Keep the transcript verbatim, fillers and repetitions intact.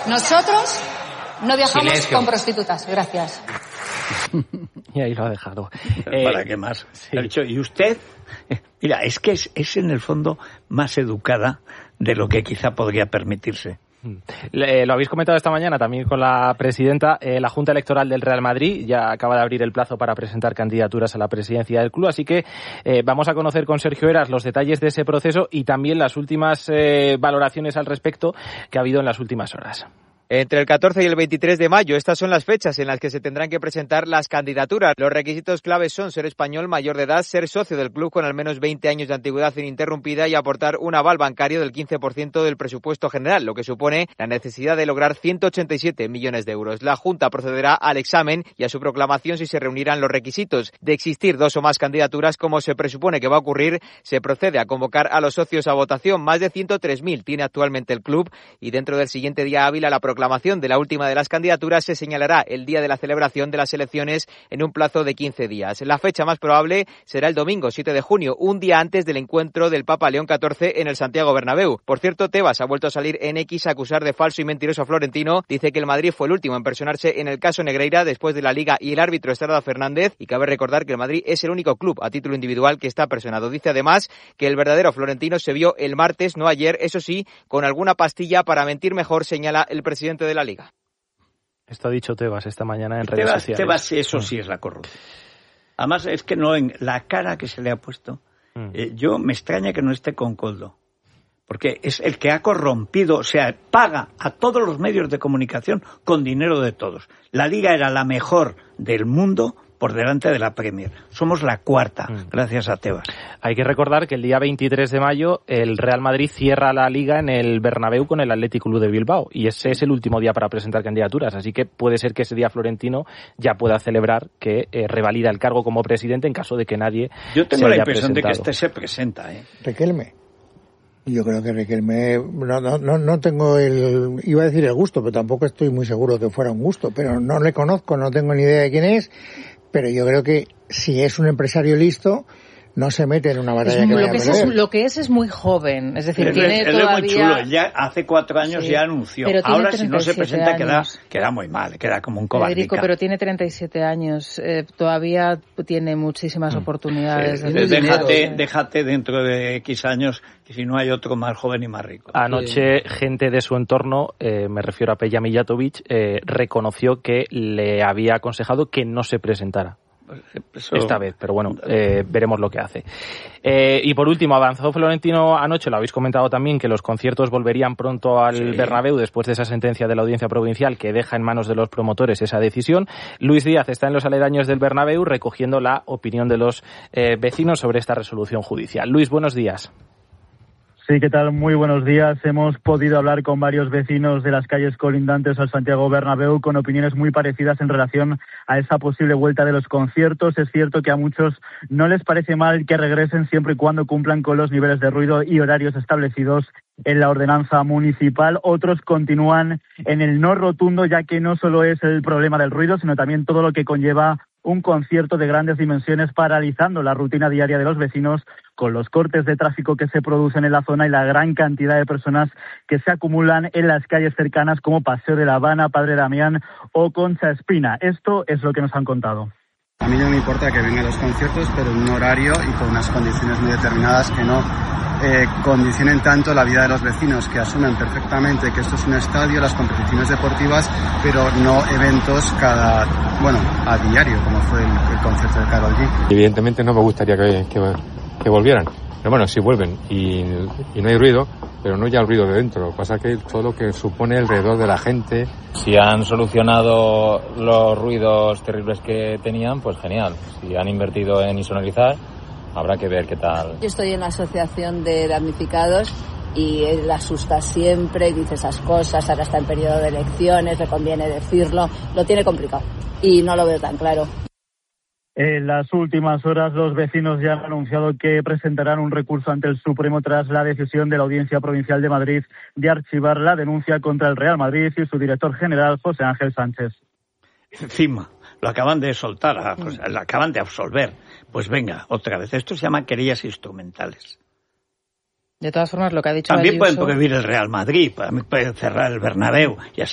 Nosotros no viajamos Silencio. con prostitutas. Gracias. Y ahí lo ha dejado. ¿Para Eh, qué más? sí. Ha dicho, ¿y usted? Mira, es que es, es en el fondo más educada de lo que quizá podría permitirse. Le- lo habéis comentado esta mañana también con la presidenta. Eh, la Junta Electoral del Real Madrid ya acaba de abrir el plazo para presentar candidaturas a la presidencia del club, así que eh, vamos a conocer con Sergio Heras los detalles de ese proceso y también las últimas eh, valoraciones al respecto que ha habido en las últimas horas. Entre el catorce y el veintitrés de mayo, estas son las fechas en las que se tendrán que presentar las candidaturas. Los requisitos claves son ser español mayor de edad, ser socio del club con al menos veinte años de antigüedad ininterrumpida y aportar un aval bancario del quince por ciento del presupuesto general, lo que supone la necesidad de lograr ciento ochenta y siete millones de euros. La Junta procederá al examen y a su proclamación si se reunirán los requisitos. De existir dos o más candidaturas, como se presupone que va a ocurrir, se procede a convocar a los socios a votación. Más de ciento tres mil tiene actualmente el club y dentro del siguiente día hábil a la proclamación de la última de las candidaturas se señalará el día de la celebración de las elecciones en un plazo de quince días. La fecha más probable será el domingo siete de junio, un día antes del encuentro del Papa León catorce en el Santiago Bernabéu. Por cierto, Tebas ha vuelto a salir en X a acusar de falso y mentiroso a Florentino. Dice que el Madrid fue el último en personarse en el caso Negreira después de la Liga y el árbitro Estrada Fernández, y cabe recordar que el Madrid es el único club a título individual que está personado. Dice además que el verdadero Florentino se vio el martes, no ayer, eso sí, con alguna pastilla para mentir mejor, señala el presidente de la Liga. Esto ha dicho Tebas esta mañana en redes Tebas, sociales. Tebas, eso sí es la corrupción. Además, es que no, en la cara que se le ha puesto, Mm. eh, yo me extraña que no esté con Coldo. Porque es el que ha corrompido, o sea, paga a todos los medios de comunicación con dinero de todos. La Liga era la mejor del mundo por delante de la Premier. Somos la cuarta, Mm. gracias a Tebas. Hay que recordar que el día veintitrés de mayo el Real Madrid cierra la Liga en el Bernabéu con el Athletic Club de Bilbao y ese es el último día para presentar candidaturas, así que puede ser que ese día Florentino ya pueda celebrar que eh, revalida el cargo como presidente en caso de que nadie Yo tengo se la haya impresión de que presentado. este se presenta, ¿eh? Riquelme. Yo creo que Riquelme, no, no, no, no tengo el, iba a decir el gusto, pero tampoco estoy muy seguro que fuera un gusto, pero no le conozco, no tengo ni idea de quién es, pero yo creo que si es un empresario listo, no se mete en una batalla Es que muy- vaya lo, que a es, perder. es- lo que es es muy joven, es decir, Él, tiene es, él todavía... es muy chulo, él ya hace cuatro años Sí, ya anunció. pero tiene Ahora si no se treinta y siete presenta queda, años. queda muy mal, queda como un Federico, cobardica. pero tiene treinta y siete años, eh, todavía tiene muchísimas oportunidades. Eh, de déjate, dinero. déjate dentro de X años que si no hay otro más joven y más rico. Anoche, gente de su entorno, eh, me refiero a Peja Mijatovic, eh, reconoció que le había aconsejado que no se presentara. Eso- Esta vez, pero bueno, eh, veremos lo que hace. Eh, y por último, avanzó Florentino anoche, lo habéis comentado también, que los conciertos volverían pronto al Sí. Bernabéu después de esa sentencia de la Audiencia Provincial que deja en manos de los promotores esa decisión. Luis Díaz está en los aledaños del Bernabéu recogiendo la opinión de los eh, vecinos sobre esta resolución judicial. Luis, buenos días. Sí, ¿qué tal? Muy buenos días. Hemos podido hablar con varios vecinos de las calles colindantes al Santiago Bernabéu con opiniones muy parecidas en relación a esa posible vuelta de los conciertos. Es cierto que a muchos no les parece mal que regresen siempre y cuando cumplan con los niveles de ruido y horarios establecidos en la ordenanza municipal. Otros continúan en el no rotundo, ya que no solo es el problema del ruido, sino también todo lo que conlleva un concierto de grandes dimensiones, paralizando la rutina diaria de los vecinos con los cortes de tráfico que se producen en la zona y la gran cantidad de personas que se acumulan en las calles cercanas como Paseo de la Habana, Padre Damián o Concha Espina. Esto es lo que nos han contado. A mí no me importa que vengan los conciertos, pero en un horario y con unas condiciones muy determinadas que no eh, condicionen tanto la vida de los vecinos, que asumen perfectamente que esto es un estadio, las competiciones deportivas, pero no eventos cada, bueno, a diario, como fue el, el concierto de Karol G. Evidentemente no me gustaría que, que, que volvieran, pero bueno, si vuelven y, y no hay ruido, pero no ya el ruido de dentro, lo que pasa es que todo lo que supone alrededor de la gente. Si han solucionado los ruidos terribles que tenían, pues genial. Si han invertido en insonorizar, habrá que ver qué tal. Yo estoy en la asociación de damnificados y él asusta siempre, dice esas cosas, ahora está en periodo de elecciones, le conviene decirlo, lo tiene complicado y no lo veo tan claro. En las últimas horas, los vecinos ya han anunciado que presentarán un recurso ante el Supremo tras la decisión de la Audiencia Provincial de Madrid de archivar la denuncia contra el Real Madrid y su director general, José Ángel Sánchez. Encima, lo acaban de soltar, a, pues, lo acaban de absolver. Pues venga, otra vez. Esto se llama querellas instrumentales. De todas formas, lo que ha dicho También Ayuso... pueden prohibir el Real Madrid, pueden cerrar el Bernabéu y así